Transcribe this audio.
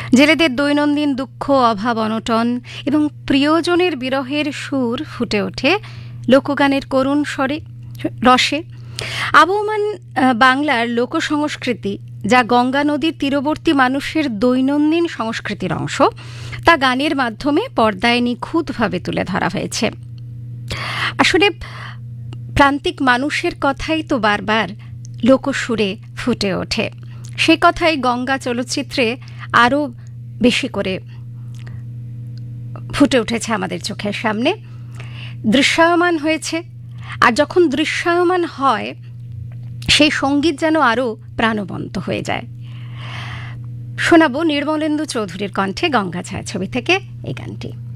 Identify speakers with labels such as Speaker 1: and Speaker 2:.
Speaker 1: জেলেদের দৈনন্দিন দুঃখ, অভাব, অনটন এবং প্রিয়জনের বিরহের সুর ফুটে ওঠে লোকগানের করুণ রসে। আবহমান বাংলার লোকসংস্কৃতি, যা গঙ্গা নদীর তীরবর্তী মানুষের দৈনন্দিন সংস্কৃতির অংশ, তা গানের মাধ্যমে পর্দায় নিখুঁতভাবে তুলে ধরা হয়েছে। আসলে প্রান্তিক মানুষের কথাই তো বারবার লোকসুরে ফুটে ওঠে। সে কথাই গঙ্গা চলচ্চিত্রে আরও বেশি করে ফুটে উঠেছে আমাদের চোখের সামনে, দৃশ্যায়মান হয়েছে। আর যখন দৃশ্যায়মান হয়, সেই সঙ্গীত যেন আরও প্রাণবন্ত হয়ে যায়। শোনাবো নির্মলেন্দু চৌধুরীর কণ্ঠে গঙ্গা ছায়াছবি থেকে এই গানটি।